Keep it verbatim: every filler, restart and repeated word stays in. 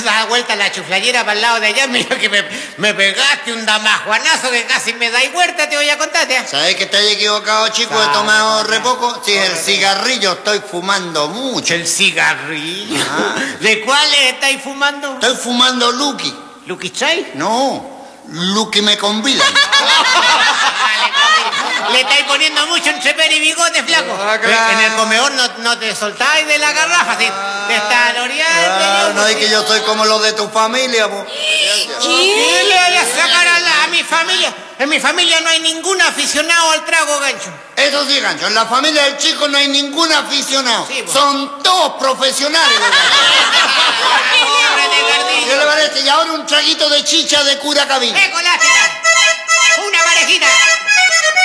das vuelta la chuflayera para el lado de allá, mira que me, me pegaste un damajuanazo que casi me da y vuelta, te voy a contar. ¿Sabes que estás equivocado, chico? He tomado re poco. Sí, el cigarrillo estoy fumando mucho. ¿El cigarrillo? Ah. ¿De cuáles estáis fumando? Estoy fumando Lucky. ¿Lucky Chai? No, Lucky me convida. Le estáis poniendo mucho entre pera y bigote, flaco. Ah, claro. En el comedor no, no te soltáis de la garrafa, ¿sí? Te está oreando. Ah, no, es que yo soy como los de tu familia, po. ¿Qué le voy a sacar a, la, a mi familia? En mi familia no hay ningún aficionado al trago, Gancho. Eso sí, Gancho, en la familia del chico no hay ningún aficionado. Sí, son todos profesionales. ¿Qué le parece? Y ahora un traguito de chicha de cura cabina. ¡Eh, colástica! ¡Una parejita!